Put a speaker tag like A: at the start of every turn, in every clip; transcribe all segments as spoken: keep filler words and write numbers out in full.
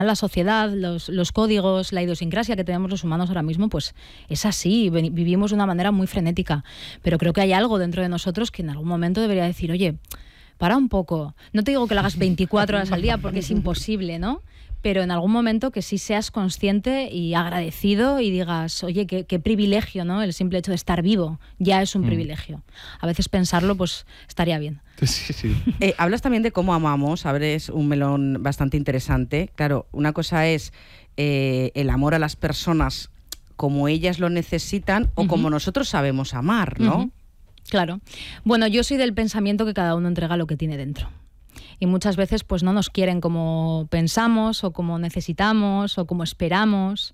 A: la sociedad, los, los códigos, la idiosincrasia que tenemos los humanos ahora mismo, pues es así, vivimos de una manera muy frenética, pero creo que hay algo dentro de nosotros que en algún momento debería decir, oye, para un poco, no te digo que lo hagas veinticuatro horas al día porque es imposible, ¿no? Pero en algún momento que sí seas consciente y agradecido y digas, oye, qué, qué privilegio, ¿no? El simple hecho de estar vivo ya es un mm. privilegio. A veces pensarlo, pues, estaría bien.
B: Sí, sí.
C: Eh, hablas también de cómo amamos, abres un melón bastante interesante. Claro, una cosa es eh, el amor a las personas como ellas lo necesitan o uh-huh. como nosotros sabemos amar, ¿no?
A: Uh-huh. Claro. Bueno, yo soy del pensamiento que cada uno entrega lo que tiene dentro. Y muchas veces pues no nos quieren como pensamos o como necesitamos o como esperamos,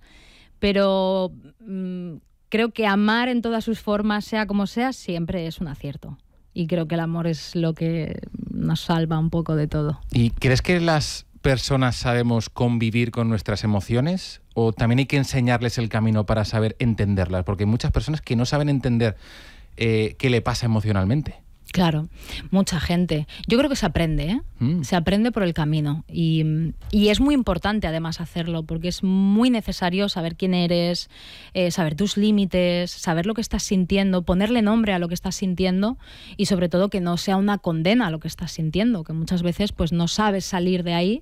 A: pero mmm, creo que amar en todas sus formas, sea como sea, siempre es un acierto. Y creo que el amor es lo que nos salva un poco de todo.
B: ¿Y crees que las personas sabemos convivir con nuestras emociones? ¿O también hay que enseñarles el camino para saber entenderlas? Porque hay muchas personas que no saben entender eh, qué le pasa emocionalmente.
A: Claro, mucha gente. Yo creo que se aprende, ¿eh? Mm. Se aprende por el camino y, y es muy importante además hacerlo porque es muy necesario saber quién eres, eh, saber tus límites, saber lo que estás sintiendo, ponerle nombre a lo que estás sintiendo y sobre todo que no sea una condena a lo que estás sintiendo, que muchas veces pues no sabes salir de ahí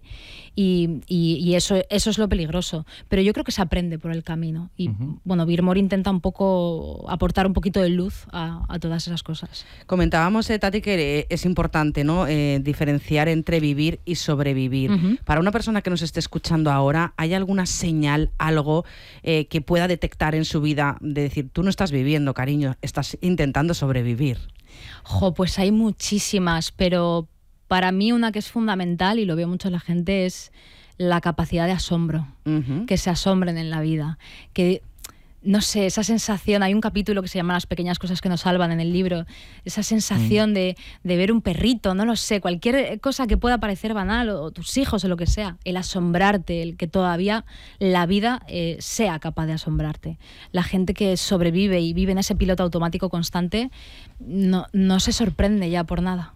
A: y, y, y eso, eso es lo peligroso. Pero yo creo que se aprende por el camino y uh-huh. bueno, Beer More intenta un poco aportar un poquito de luz a, a todas esas cosas.
C: Comentábamos Tati, que es importante, ¿no? Eh, diferenciar entre vivir y sobrevivir. Uh-huh. Para una persona que nos esté escuchando ahora, ¿hay alguna señal, algo eh, que pueda detectar en su vida de decir, tú no estás viviendo, cariño, estás intentando sobrevivir?
A: Jo, pues hay muchísimas, pero para mí una que es fundamental, y lo veo mucho en la gente, es la capacidad de asombro, uh-huh. que se asombren en la vida, que... No sé, esa sensación, hay un capítulo que se llama Las pequeñas cosas que nos salvan en el libro, esa sensación mm. de, de ver un perrito, no lo sé, cualquier cosa que pueda parecer banal, o, o tus hijos o lo que sea, el asombrarte, el que todavía la vida eh, sea capaz de asombrarte. La gente que sobrevive y vive en ese piloto automático constante no, no se sorprende ya por nada.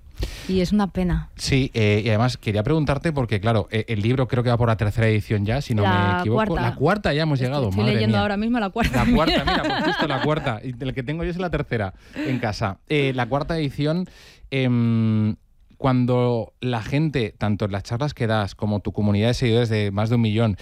A: Y es una pena.
B: Sí, eh, y además quería preguntarte, porque claro, eh, el libro creo que va por la tercera edición ya, si no
A: la
B: me equivoco.
A: Cuarta.
B: La cuarta ya hemos
A: estoy,
B: llegado,
A: estoy
B: madre
A: leyendo
B: mía.
A: ahora mismo la cuarta.
B: La cuarta, mira, pues justo la cuarta. Y el que tengo yo es la tercera en casa. Eh, la cuarta edición, eh, cuando la gente, tanto en las charlas que das, como tu comunidad de seguidores de más de un millón,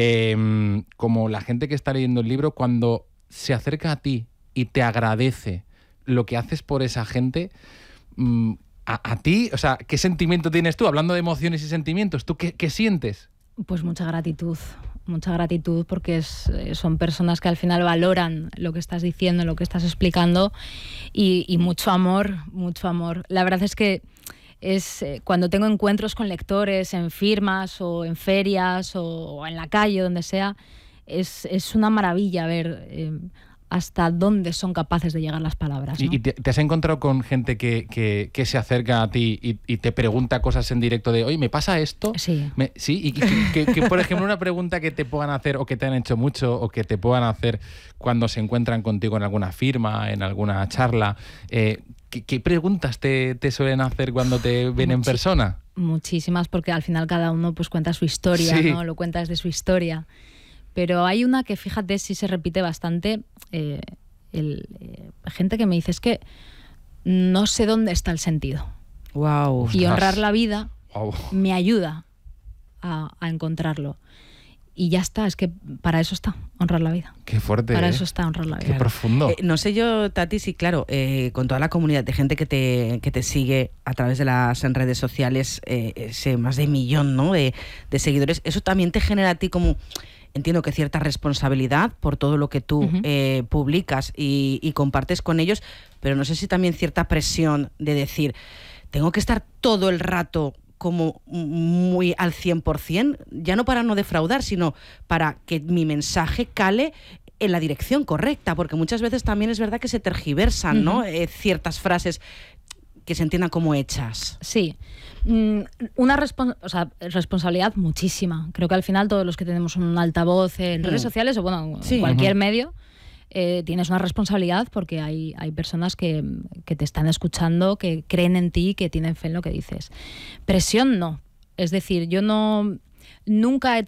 B: eh, como la gente que está leyendo el libro, cuando se acerca a ti y te agradece lo que haces por esa gente... Mmm, A, a ti, o sea, ¿qué sentimiento tienes tú? Hablando de emociones y sentimientos, ¿tú qué, qué sientes?
A: Pues mucha gratitud, mucha gratitud porque es, son personas que al final valoran lo que estás diciendo, lo que estás explicando y, y mucho amor, mucho amor. La verdad es que es eh, cuando tengo encuentros con lectores en firmas o en ferias o, o en la calle, donde sea, es, es una maravilla ver... Eh, hasta dónde son capaces de llegar las palabras, ¿no?
B: ¿Y, y te, te has encontrado con gente que, que, que se acerca a ti y, y te pregunta cosas en directo de, oye, ¿me pasa esto?
A: Sí.
B: Me, sí, y que, que, que, por ejemplo, una pregunta que te puedan hacer o que te han hecho mucho o que te puedan hacer cuando se encuentran contigo en alguna firma, en alguna charla, eh, ¿qué, qué preguntas te, te suelen hacer cuando te ven Muchi- en persona?
A: Muchísimas, porque al final cada uno pues cuenta su historia, sí. ¿no? Lo cuenta desde su historia. Pero hay una que, fíjate, sí se repite bastante. Eh, el, eh, gente que me dice, es que no sé dónde está el sentido.
C: Wow.
A: Y honrar la vida
B: wow.
A: me ayuda a, a encontrarlo. Y ya está, es que para eso está, honrar la vida.
B: Qué fuerte.
A: Para
B: ¿eh?
A: eso está, honrar la vida.
B: Qué profundo.
C: Eh, no sé yo, Tati, si claro, eh, con toda la comunidad de gente que te, que te sigue a través de las en redes sociales, eh, ese más de un millón, ¿no? de, de seguidores, eso también te genera a ti como... Entiendo que cierta responsabilidad por todo lo que tú uh-huh. eh, publicas y, y compartes con ellos, pero no sé si también cierta presión de decir, tengo que estar todo el rato como muy al cien por ciento, ya no para no defraudar, sino para que mi mensaje cale en la dirección correcta, porque muchas veces también es verdad que se tergiversan, uh-huh. ¿no? Eh, ciertas frases que se entiendan como hechas.
A: Sí. Una respons- o sea, responsabilidad muchísima. Creo que al final todos los que tenemos un altavoz en redes mm. sociales o bueno, sí. en cualquier uh-huh. medio, eh, tienes una responsabilidad porque hay, hay personas que, que te están escuchando, que creen en ti, que tienen fe en lo que dices. Presión no. Es decir, yo no... Nunca he,